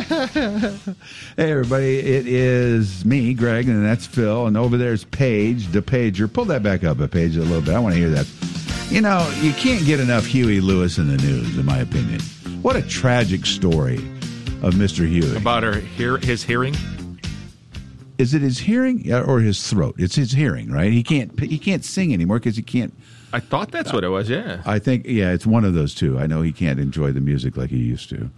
Hey, everybody. It is me, Greg, and that's Phil. And over there's Paige, the pager. Pull that back up a page a little bit. I want to hear that. You know, you can't get enough Huey Lewis in the news, in my opinion. What a tragic story of Mr. Huey. About his hearing? Is it his hearing or his throat? It's his hearing, right? He can't sing anymore because he can't. I thought that's what it was, yeah. I think, yeah, it's one of those two. I know he can't enjoy the music like he used to.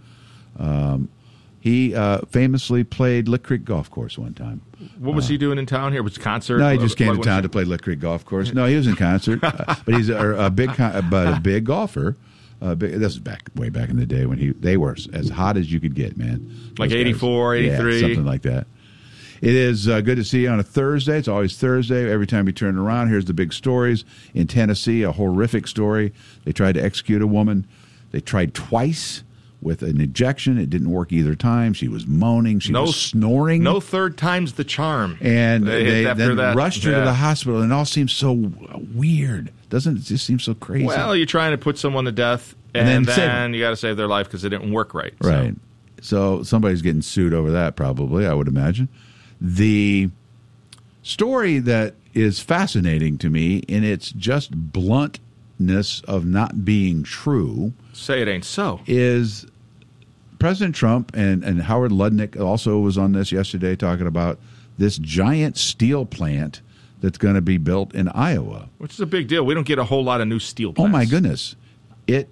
He famously played Lick Creek Golf Course one time. What was he doing in town here? Was it a concert? No, he just came to town to play Lick Creek Golf Course. No, he was in concert, but he's a big golfer. This is way back in the day when they were as hot as you could get, man. Like 84, 83? Yeah, something like that. It is good to see you on a Thursday. It's always Thursday. Every time you turn around, here's the big stories. In Tennessee, a horrific story. They tried to execute a woman. They tried twice with an injection. It didn't work either time. She was moaning. She was snoring. No third time's the charm. And they then rushed her to the hospital, and it all seems so weird. Doesn't it just seem so crazy? Well, you're trying to put someone to death, and then you got to save their life because it didn't work right. Right. So somebody's getting sued over that probably, I would imagine. The story that is fascinating to me in its just bluntness of not being true. Say it ain't so. Is President Trump and Howard Lutnick also was on this yesterday talking about this giant steel plant that's going to be built in Iowa. Which is a big deal. We don't get a whole lot of new steel plants. Oh, my goodness. It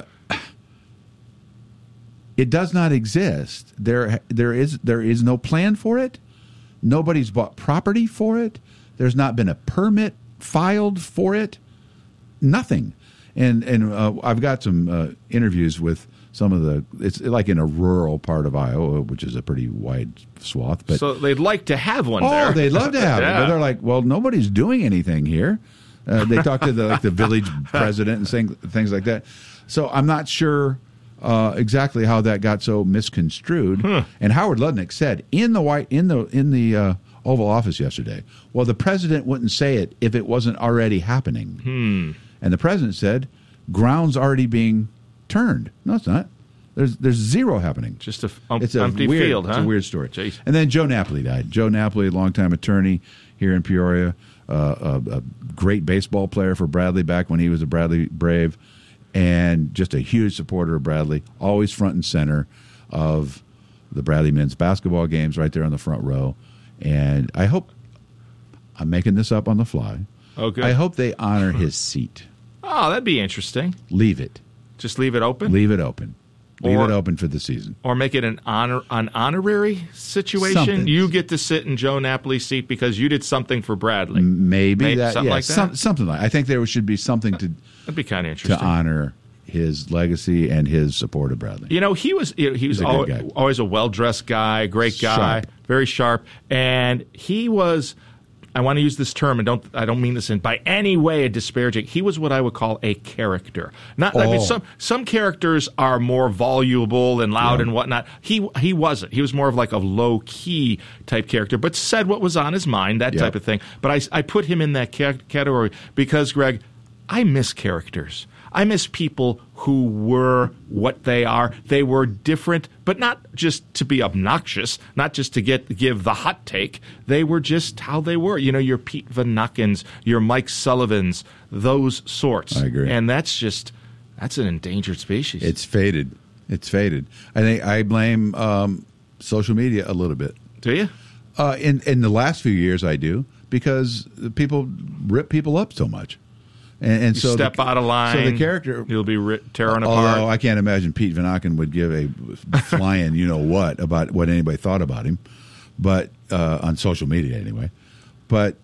does not exist. There is no plan for it. Nobody's bought property for it. There's not been a permit filed for it. Nothing. And I've got some interviews with some of it's like in a rural part of Iowa, which is a pretty wide swath. But so they'd like to have one there. Oh, they'd love to have it. But they're like, well, nobody's doing anything here. They talk to the village president and saying things like that. So I'm not sure exactly how that got so misconstrued. And Howard Lutnick said in the Oval Office yesterday, well, the president wouldn't say it if it wasn't already happening. And the president said, ground's already being turned. No, it's not. There's zero happening. Just it's empty field, huh? It's a weird story. Jeez. And then Joe Napoli died. Joe Napoli, a longtime attorney here in Peoria, a great baseball player for Bradley back when he was a Bradley Brave, and just a huge supporter of Bradley, always front and center of the Bradley men's basketball games right there on the front row. And I hope, I'm making this up on the fly, okay. I hope they honor his seat. Oh, that'd be interesting. Leave it. Just leave it open? Leave it open. Leave it open for the season. Or make it an honorary situation. Something. You get to sit in Joe Napoli's seat because you did something for Bradley. Maybe that, something like that. Something like. I think there should be something That'd be kind of interesting to honor his legacy and his support of Bradley. You know, he was always a well-dressed guy, great guy, very sharp, and he was. I want to use this term, and I don't mean this in by any way a disparaging. He was what I would call a character. I mean, some characters are more voluble and loud and whatnot. He wasn't. He was more of like a low key type character, but said what was on his mind, that type of thing. But I put him in that category because, Greg, I miss characters. I miss people who were what they are. They were different, but not just to be obnoxious, not just to give the hot take. They were just how they were. You know, your Pete Van Nuckens, your Mike Sullivans, those sorts. I agree. And that's an endangered species. It's faded. I think I blame social media a little bit. Do you? In the last few years, I do, because people rip people up so much. And so step out of line. So the character, you'll be tearing apart. Although I can't imagine Pete Van Auken would give a flying, what about what anybody thought about him, but on social media anyway. But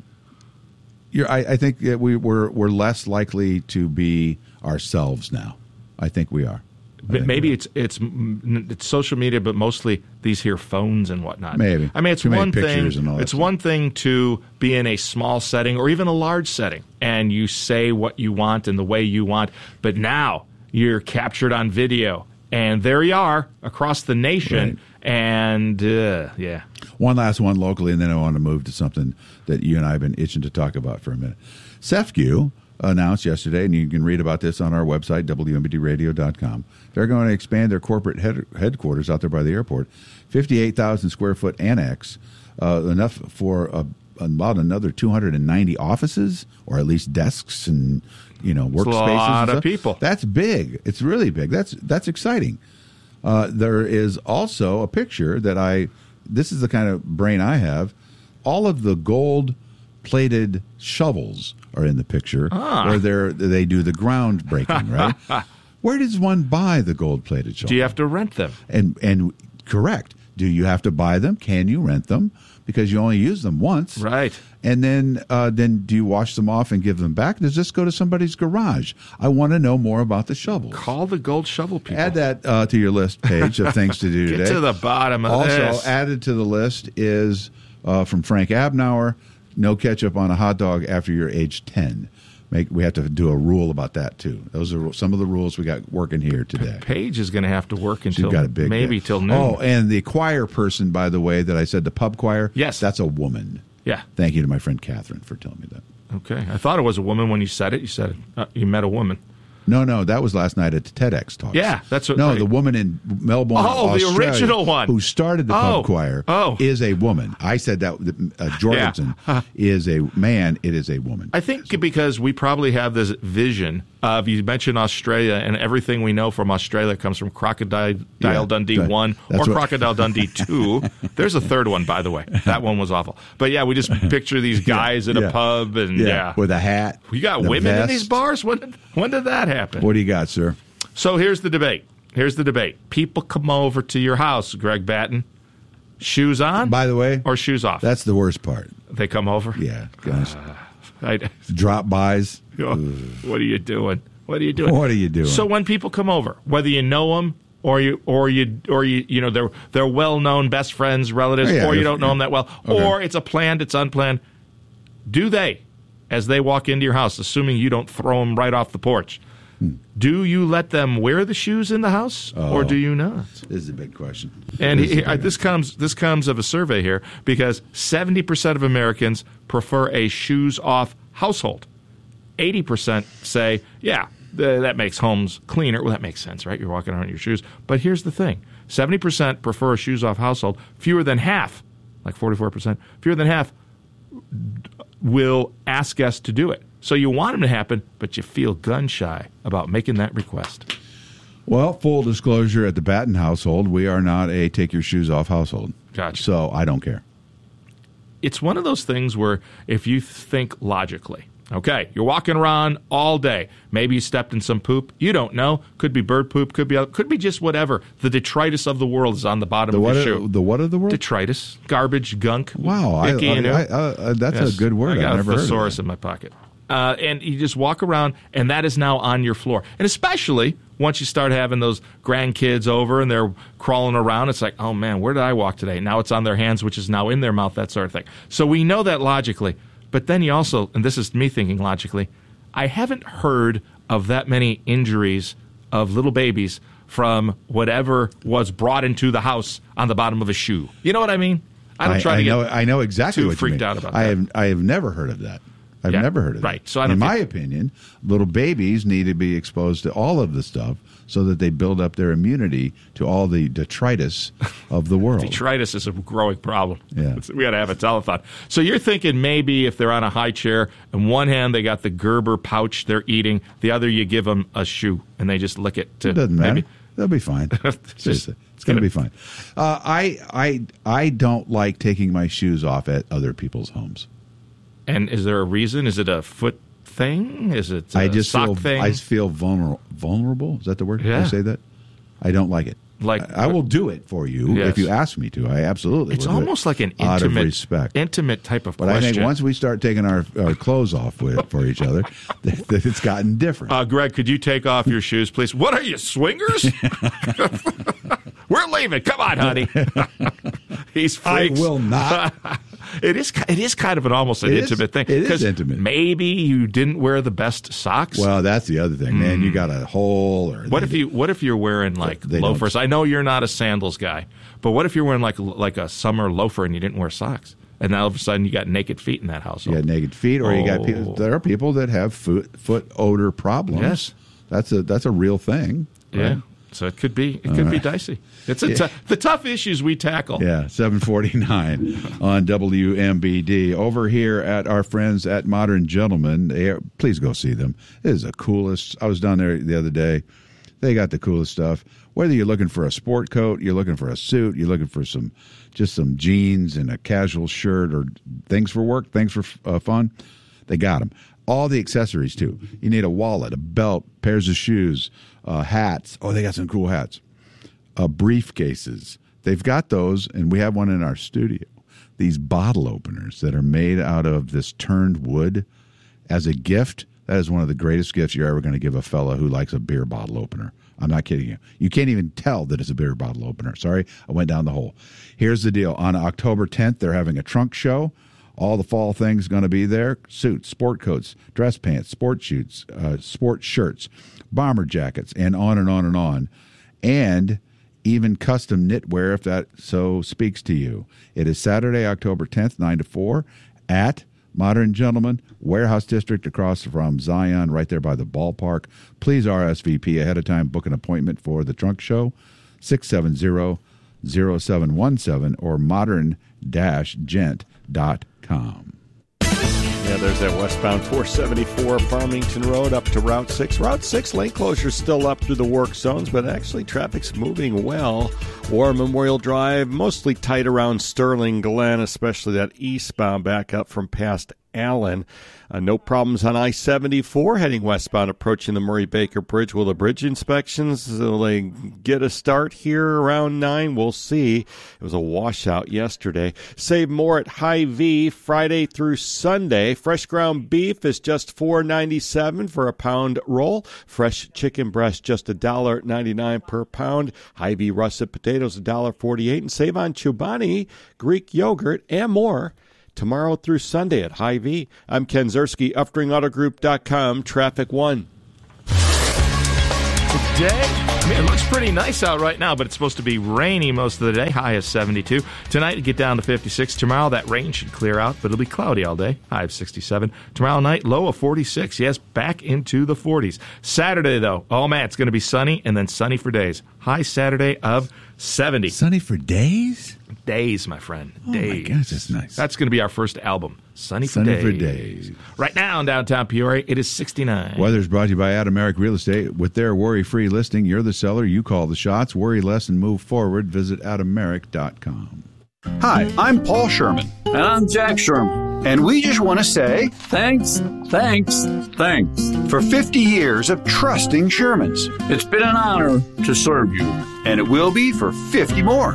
I think that we're less likely to be ourselves now. I think we are. Maybe it's social media, but mostly these here phones and whatnot. Maybe. I mean, it's too one many thing. Pictures and all that it's stuff. one thing to be in a small setting or even a large setting, and you say what you want and the way you want. But now you're captured on video, and there you are across the nation. Right. And One last one locally, and then I want to move to something that you and I have been itching to talk about for a minute. Cefcu announced yesterday, and you can read about this on our website, WMBDradio.com. They're going to expand their corporate headquarters out there by the airport, 58,000 square foot annex, enough for about another 290 offices, or at least desks and workspaces. That's a lot of people. That's big. It's really big. That's exciting. There is also a picture that this is the kind of brain I have. All of the gold-plated shovels are in the picture, where they do the groundbreaking, right? Where does one buy the gold-plated shovels? Do you have to rent them? And correct. Do you have to buy them? Can you rent them? Because you only use them once. Right. And then do you wash them off and give them back? Does this go to somebody's garage? I want to know more about the shovels. Call the gold shovel people. Add that to your list page of things to do today. Get to the bottom of this. Also added to the list is from Frank Abnauer, no ketchup on a hot dog after you're age 10. We have to do a rule about that, too. Those are some of the rules we got working here today. Paige is going to have to work until maybe till noon. Oh, and the choir person, by the way, that I said, the pub choir, yes, that's a woman. Yeah. Thank you to my friend Catherine for telling me that. Okay. I thought it was a woman when you said it. You said it. You met a woman. No, that was last night at the TEDx talks. Yeah, that's what. No, the woman in Melbourne, Australia, the original one who started the pub choir, is a woman. I said that Jorgensen is a man. It is a woman. I think because we probably have this vision of, you mentioned Australia, and everything we know from Australia comes from Crocodile Dundee 1 or Crocodile Dundee 2. There's a third one, by the way. That one was awful. But yeah, we just picture these guys at a pub and with a hat. You got women in these bars? When did that happen? What do you got, sir? So here's the debate. People come over to your house, Greg Batten. Shoes on? By the way. Or shoes off? That's the worst part. They come over? Yeah. Gosh. Drop-bys. What are you doing? So when people come over, whether you know them or they're well-known best friends, relatives, or you don't know them that well, or it's unplanned, do they, as they walk into your house, assuming you don't throw them right off the porch, do you let them wear the shoes in the house, or do you not? This is a big question. And this comes of a survey here, because 70% of Americans prefer a shoes-off household. 80% say, that makes homes cleaner. Well, that makes sense, right? You're walking around in your shoes. But here's the thing. 70% prefer a shoes-off household. Fewer than half, like 44%, fewer than half will ask guests to do it. So you want them to happen, but you feel gun-shy about making that request. Well, full disclosure, at the Batten household, we are not a take-your-shoes-off household. Gotcha. So I don't care. It's one of those things where if you think logically, okay, you're walking around all day. Maybe you stepped in some poop. You don't know. Could be bird poop. Could be just whatever. The detritus of the world is on the bottom of your shoe. The what of the world? Detritus. Garbage, gunk. Wow. That's a good word. I got never a heard of thesaurus in my pocket. And you just walk around, and that is now on your floor. And especially once you start having those grandkids over and they're crawling around, it's like, oh, man, where did I walk today? Now it's on their hands, which is now in their mouth, that sort of thing. So we know that logically. But then you also, and this is me thinking logically, I haven't heard of that many injuries of little babies from whatever was brought into the house on the bottom of a shoe. You know what I mean? I know exactly what you mean. Freaked out about that. I have never heard of that. I've never heard of that. Right. So in my opinion, little babies need to be exposed to all of the stuff so that they build up their immunity to all the detritus of the world. Detritus is a growing problem. Yeah. We got to have a telethon. So you're thinking maybe if they're on a high chair, in one hand they got the Gerber pouch they're eating, the other you give them a shoe and they just lick it. It doesn't matter. They'll be fine. Seriously. It's going to be fine. I don't like taking my shoes off at other people's homes. And is there a reason? Is it a foot thing? Is it a sock thing? I feel vulnerable. Is that the word? Yeah. Did I say that? I don't like it. I will do it for you if you ask me to. I absolutely It's will almost like an out of respect. Intimate type of but question. I think once we start taking our clothes off for each other, that it's gotten different. Greg, could you take off your shoes, please? What are you, swingers? We're leaving. Come on, honey. He's freaks. I will not. It is kind of almost an intimate thing. It is intimate. Maybe you didn't wear the best socks. Well, that's the other thing, man. You got a hole. Or what if you're wearing like loafers? I know you're not a sandals guy, but what if you're wearing like a summer loafer and you didn't wear socks? And now all of a sudden you got naked feet in that household. You got naked feet, or you got people. There are people that have foot odor problems. Yes, that's a real thing. Right? Yeah, so it could be dicey. It's the tough issues we tackle. Yeah, 7:49 on WMBD. Over here at our friends at Modern Gentleman, please go see them. It is the coolest. I was down there the other day. They got the coolest stuff. Whether you're looking for a sport coat, you're looking for a suit, you're looking for some jeans and a casual shirt, or things for work, things for fun, they got them. All the accessories, too. You need a wallet, a belt, pairs of shoes, hats. Oh, they got some cool hats. Briefcases. They've got those, and we have one in our studio. These bottle openers that are made out of this turned wood as a gift. That is one of the greatest gifts you're ever going to give a fella who likes a beer bottle opener. I'm not kidding you. You can't even tell that it's a beer bottle opener. Sorry, I went down the hole. Here's the deal. On October 10th, they're having a trunk show. All the fall things going to be there. Suits, sport coats, dress pants, sport shirts, bomber jackets, and on and on and on. And even custom knitwear, if that so speaks to you. It is Saturday, October 10th, 9 to 4 at Modern Gentleman, Warehouse District across from Zion, right there by the ballpark. Please RSVP ahead of time. Book an appointment for the trunk show, 670-0717 or modern-gent.com. Yeah, there's that westbound 474 Farmington Road up to Route 6. Route 6 lane closure still up through the work zones, but actually traffic's moving well. War Memorial Drive, mostly tight around Sterling Glen, especially that eastbound back up from past Allen. No problems on I-74 heading westbound approaching the Murray-Baker Bridge. Will the bridge inspections will they get a start here around 9? We'll see. It was a washout yesterday. Save more at Hy-Vee Friday through Sunday. Fresh ground beef is just $4.97 for a pound roll. Fresh chicken breast just $1.99 per pound. Hy-Vee russet potatoes $1.48. And save on Chobani, Greek yogurt, and more tomorrow through Sunday at Hy-Vee. I'm Ken Ziersky, UpstreamAutoGroup.com, Traffic 1. Today, it looks pretty nice out right now, but it's supposed to be rainy most of the day. High is 72. Tonight, it get down to 56. Tomorrow, that rain should clear out, but it'll be cloudy all day. High of 67. Tomorrow night, low of 46. Yes, back into the 40s. Saturday, though, oh man, it's going to be sunny and then sunny for days. High Saturday of 70. Sunny for days? Days, my friend. Oh, days. My gosh, that's nice. That's going to be our first album. Sunny for days. Right now in downtown Peoria, it is 69. Weather's brought to you by Adam Merrick Real Estate. With their worry-free listing, you're the seller, you call the shots. Worry less and move forward. Visit AdamMerrick.com. Hi, I'm Paul Sherman. And I'm Jack Sherman. And we just want to say thanks for 50 years of trusting Shermans. It's been an honor to serve you. And it will be for 50 more.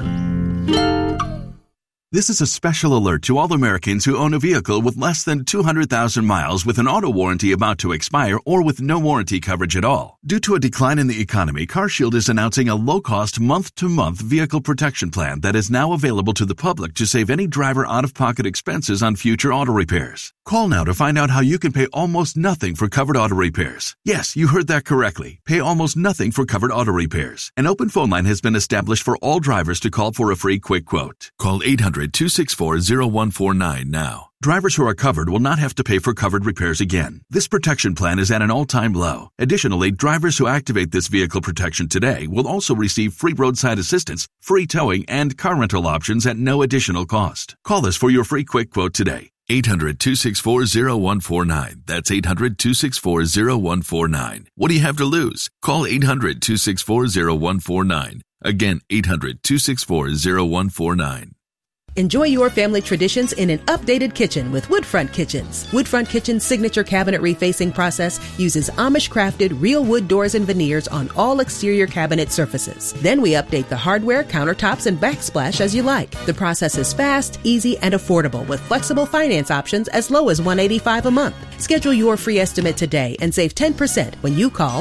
This is a special alert to all Americans who own a vehicle with less than 200,000 miles with an auto warranty about to expire or with no warranty coverage at all. Due to a decline in the economy, CarShield is announcing a low-cost month-to-month vehicle protection plan that is now available to the public to save any driver out-of-pocket expenses on future auto repairs. Call now to find out how you can pay almost nothing for covered auto repairs. Yes, you heard that correctly. Pay almost nothing for covered auto repairs. An open phone line has been established for all drivers to call for a free quick quote. Call 800-264-0149 now. Drivers who are covered will not have to pay for covered repairs again. This protection plan is at an all-time low. Additionally, drivers who activate this vehicle protection today will also receive free roadside assistance, free towing, and car rental options at no additional cost. Call us for your free quick quote today. 800-264-0149. That's 800-264-0149. What do you have to lose? Call 800-264-0149. Again, 800-264-0149. Enjoy your family traditions in an updated kitchen with Woodfront Kitchens. Woodfront Kitchen's signature cabinet refacing process uses Amish-crafted real wood doors and veneers on all exterior cabinet surfaces. Then we update the hardware, countertops, and backsplash as you like. The process is fast, easy, and affordable with flexible finance options as low as $185 a month. Schedule your free estimate today and save 10% when you call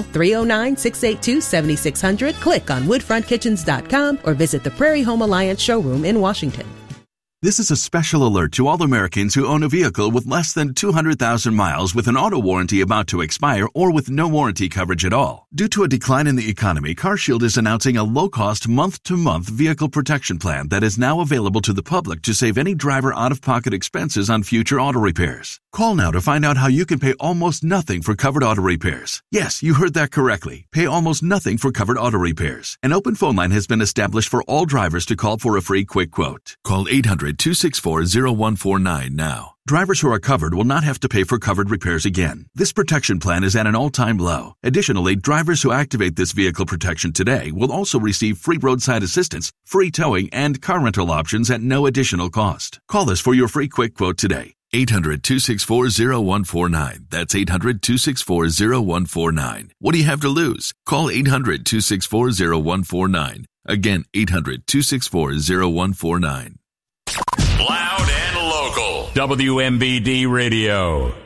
309-682-7600, click on woodfrontkitchens.com, or visit the Prairie Home Alliance showroom in Washington. This is a special alert to all Americans who own a vehicle with less than 200,000 miles with an auto warranty about to expire or with no warranty coverage at all. Due to a decline in the economy, CarShield is announcing a low-cost month-to-month vehicle protection plan that is now available to the public to save any driver out-of-pocket expenses on future auto repairs. Call now to find out how you can pay almost nothing for covered auto repairs. Yes, you heard that correctly. Pay almost nothing for covered auto repairs. An open phone line has been established for all drivers to call for a free quick quote. Call 800-264-0149 now. Drivers who are covered will not have to pay for covered repairs again. This protection plan is at an all-time low. Additionally, drivers who activate this vehicle protection today will also receive free roadside assistance, free towing, and car rental options at no additional cost. Call us for your free quick quote today. 800-264-0149. That's 800-264-0149. What do you have to lose? Call 800-264-0149. Again, 800-264-0149. Loud and local. WMBD Radio.